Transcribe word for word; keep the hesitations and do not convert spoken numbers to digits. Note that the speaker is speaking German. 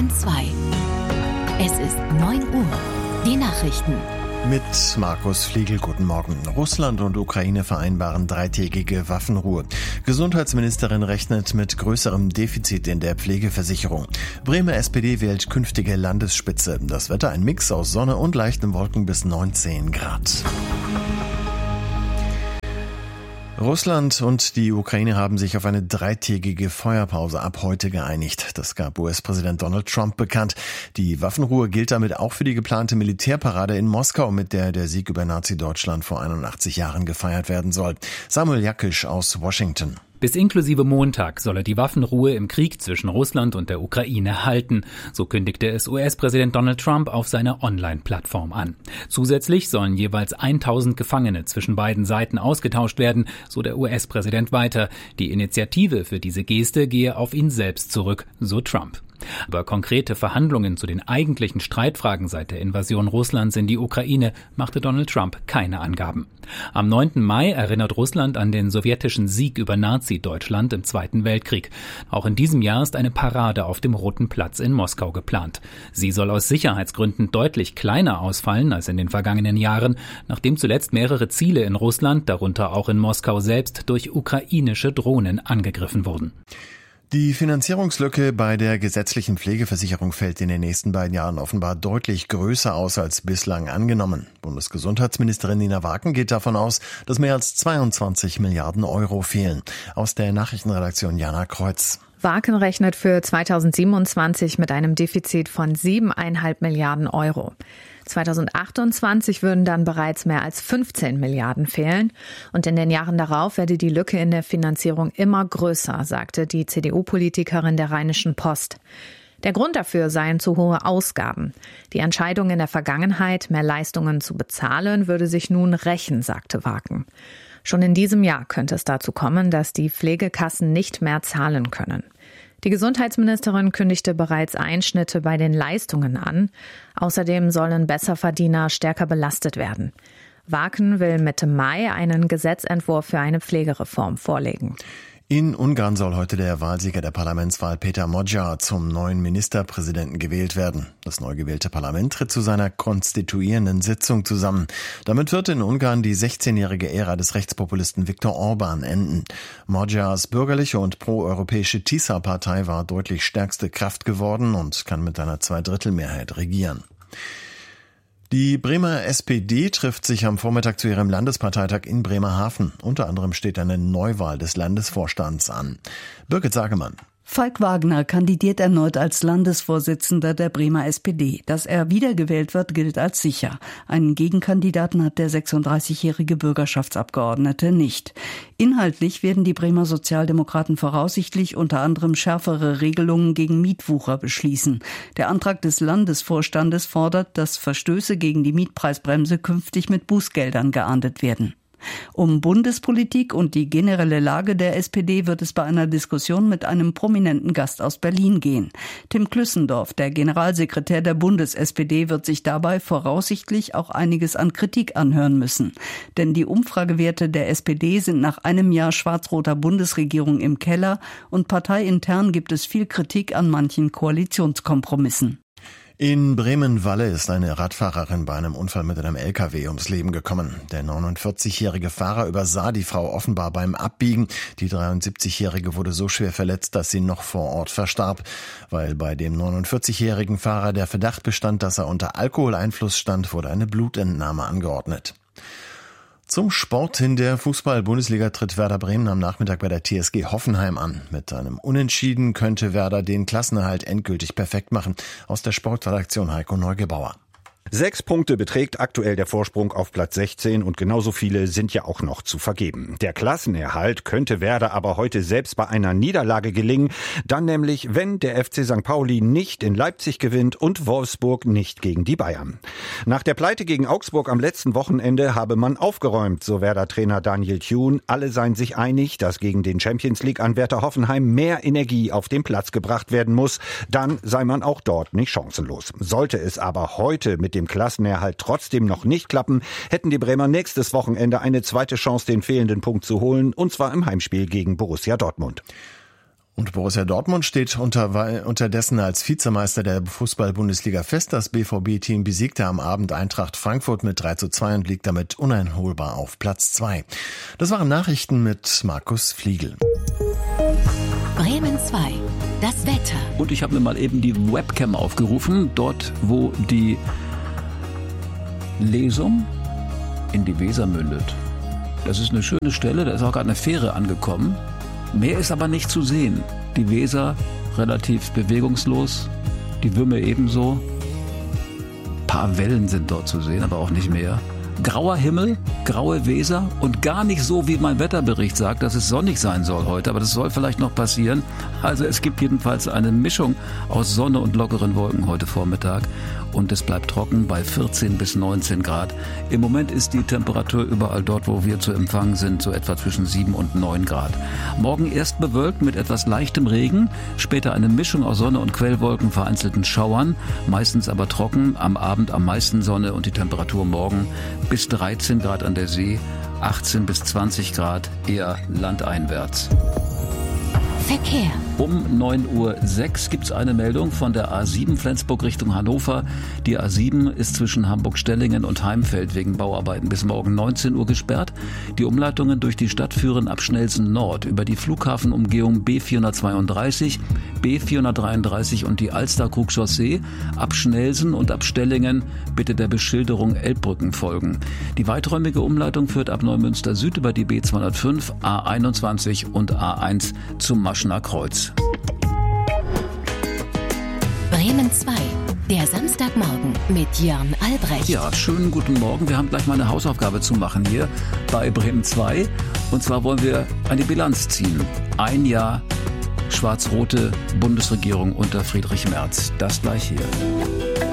Bayern zwei. Es ist neun Uhr. Die Nachrichten. Mit Markus Fliegel, guten Morgen. Russland und Ukraine vereinbaren dreitägige Waffenruhe. Gesundheitsministerin rechnet mit größerem Defizit in der Pflegeversicherung. Bremer S P D wählt künftige Landesspitze. Das Wetter ein Mix aus Sonne und leichten Wolken bis neunzehn Grad. Russland und die Ukraine haben sich auf eine dreitägige Feuerpause ab heute geeinigt. Das gab U S-Präsident Donald Trump bekannt. Die Waffenruhe gilt damit auch für die geplante Militärparade in Moskau, mit der der Sieg über Nazi-Deutschland vor einundachtzig Jahren gefeiert werden soll. Samuel Jakisch aus Washington. Bis inklusive Montag solle die Waffenruhe im Krieg zwischen Russland und der Ukraine halten. So kündigte es U S-Präsident Donald Trump auf seiner Online-Plattform an. Zusätzlich sollen jeweils tausend Gefangene zwischen beiden Seiten ausgetauscht werden, so der U S-Präsident weiter. Die Initiative für diese Geste gehe auf ihn selbst zurück, so Trump. Über konkrete Verhandlungen zu den eigentlichen Streitfragen seit der Invasion Russlands in die Ukraine machte Donald Trump keine Angaben. Am neunten Mai erinnert Russland an den sowjetischen Sieg über Nazi-Deutschland im Zweiten Weltkrieg. Auch in diesem Jahr ist eine Parade auf dem Roten Platz in Moskau geplant. Sie soll aus Sicherheitsgründen deutlich kleiner ausfallen als in den vergangenen Jahren, nachdem zuletzt mehrere Ziele in Russland, darunter auch in Moskau selbst, durch ukrainische Drohnen angegriffen wurden. Die Finanzierungslücke bei der gesetzlichen Pflegeversicherung fällt in den nächsten beiden Jahren offenbar deutlich größer aus als bislang angenommen. Bundesgesundheitsministerin Nina Waken geht davon aus, dass mehr als zweiundzwanzig Milliarden Euro fehlen. Aus der Nachrichtenredaktion Jana Kreuz. Waken rechnet für zweitausendsiebenundzwanzig mit einem Defizit von siebeneinhalb Milliarden Euro. zweitausendachtundzwanzig würden dann bereits mehr als fünfzehn Milliarden fehlen. Und in den Jahren darauf werde die Lücke in der Finanzierung immer größer, sagte die C D U-Politikerin der Rheinischen Post. Der Grund dafür seien zu hohe Ausgaben. Die Entscheidung in der Vergangenheit, mehr Leistungen zu bezahlen, würde sich nun rächen, sagte Waken. Schon in diesem Jahr könnte es dazu kommen, dass die Pflegekassen nicht mehr zahlen können. Die Gesundheitsministerin kündigte bereits Einschnitte bei den Leistungen an. Außerdem sollen Besserverdiener stärker belastet werden. Waken will Mitte Mai einen Gesetzentwurf für eine Pflegereform vorlegen. In Ungarn soll heute der Wahlsieger der Parlamentswahl Péter Magyar zum neuen Ministerpräsidenten gewählt werden. Das neu gewählte Parlament tritt zu seiner konstituierenden Sitzung zusammen. Damit wird in Ungarn die sechzehnjährige Ära des Rechtspopulisten Viktor Orbán enden. Magyars bürgerliche und proeuropäische Tisza-Partei war deutlich stärkste Kraft geworden und kann mit einer Zweidrittelmehrheit regieren. Die Bremer S P D trifft sich am Vormittag zu ihrem Landesparteitag in Bremerhaven. Unter anderem steht eine Neuwahl des Landesvorstands an. Birgit Sagemann. Falk Wagner kandidiert erneut als Landesvorsitzender der Bremer S P D. Dass er wiedergewählt wird, gilt als sicher. Einen Gegenkandidaten hat der sechsunddreißigjährige Bürgerschaftsabgeordnete nicht. Inhaltlich werden die Bremer Sozialdemokraten voraussichtlich unter anderem schärfere Regelungen gegen Mietwucher beschließen. Der Antrag des Landesvorstandes fordert, dass Verstöße gegen die Mietpreisbremse künftig mit Bußgeldern geahndet werden. Um Bundespolitik und die generelle Lage der S P D wird es bei einer Diskussion mit einem prominenten Gast aus Berlin gehen. Tim Klüssendorf, der Generalsekretär der Bundes-S P D, wird sich dabei voraussichtlich auch einiges an Kritik anhören müssen. Denn die Umfragewerte der S P D sind nach einem Jahr schwarz-roter Bundesregierung im Keller und parteiintern gibt es viel Kritik an manchen Koalitionskompromissen. In Bremen-Walle ist eine Radfahrerin bei einem Unfall mit einem L K W ums Leben gekommen. Der neunundvierzigjährige Fahrer übersah die Frau offenbar beim Abbiegen. Die dreiundsiebzigjährige wurde so schwer verletzt, dass sie noch vor Ort verstarb. Weil bei dem neunundvierzigjährigen Fahrer der Verdacht bestand, dass er unter Alkoholeinfluss stand, wurde eine Blutentnahme angeordnet. Zum Sport. In der Fußball-Bundesliga tritt Werder Bremen am Nachmittag bei der T S G Hoffenheim an. Mit einem Unentschieden könnte Werder den Klassenerhalt endgültig perfekt machen. Aus der Sportredaktion Heiko Neugebauer. Sechs Punkte beträgt aktuell der Vorsprung auf Platz sechzehn und genauso viele sind ja auch noch zu vergeben. Der Klassenerhalt könnte Werder aber heute selbst bei einer Niederlage gelingen, dann nämlich, wenn der F C Sankt Pauli nicht in Leipzig gewinnt und Wolfsburg nicht gegen die Bayern. Nach der Pleite gegen Augsburg am letzten Wochenende habe man aufgeräumt, so Werder-Trainer Daniel Thune. Alle seien sich einig, dass gegen den Champions-League-Anwärter Hoffenheim mehr Energie auf den Platz gebracht werden muss. Dann sei man auch dort nicht chancenlos. Sollte es aber heute mit dem Klassenerhalt trotzdem noch nicht klappen, hätten die Bremer nächstes Wochenende eine zweite Chance, den fehlenden Punkt zu holen, und zwar im Heimspiel gegen Borussia Dortmund. Und Borussia Dortmund steht unter, unterdessen als Vizemeister der Fußball-Bundesliga fest. Das B V B-Team besiegte am Abend Eintracht Frankfurt mit drei zu zwei und liegt damit uneinholbar auf Platz zwei. Das waren Nachrichten mit Markus Fliegel. Bremen zwei. Das Wetter. Und ich habe mir mal eben die Webcam aufgerufen, dort wo die Lesum in die Weser mündet. Das ist eine schöne Stelle, da ist auch gerade eine Fähre angekommen. Mehr ist aber nicht zu sehen. Die Weser relativ bewegungslos, die Wümme ebenso. Ein paar Wellen sind dort zu sehen, aber auch nicht mehr. Grauer Himmel, graue Weser und gar nicht so, wie mein Wetterbericht sagt, dass es sonnig sein soll heute, aber das soll vielleicht noch passieren. Also es gibt jedenfalls eine Mischung aus Sonne und lockeren Wolken heute Vormittag und es bleibt trocken bei vierzehn bis neunzehn Grad. Im Moment ist die Temperatur überall dort, wo wir zu empfangen sind, so etwa zwischen sieben und neun Grad. Morgen erst bewölkt mit etwas leichtem Regen, später eine Mischung aus Sonne und Quellwolken, vereinzelten Schauern, meistens aber trocken, am Abend am meisten Sonne und die Temperatur morgen bis dreizehn Grad an der See, achtzehn bis zwanzig Grad eher landeinwärts. Verkehr. Um neun Uhr sechs gibt es eine Meldung von der A sieben Flensburg Richtung Hannover. Die A sieben ist zwischen Hamburg-Stellingen und Heimfeld wegen Bauarbeiten bis morgen neunzehn Uhr gesperrt. Die Umleitungen durch die Stadt führen ab Schnellsen Nord über die Flughafenumgehung B vierhundertzweiunddreißig, B vierhundertdreiunddreißig und die Alsterkrug-Chaussee. Ab Schnellsen und ab Stellingen bitte der Beschilderung Elbbrücken folgen. Die weiträumige Umleitung führt ab Neumünster Süd über die B zweihundertfünf, A einundzwanzig und A eins zum Maschener Kreuz. Bremen zwei. Der Samstagmorgen mit Jörn Albrecht. Ja, schönen guten Morgen. Wir haben gleich mal eine Hausaufgabe zu machen hier bei Bremen zwei. Und zwar wollen wir eine Bilanz ziehen. Ein Jahr schwarz-rote Bundesregierung unter Friedrich Merz. Das gleich hier.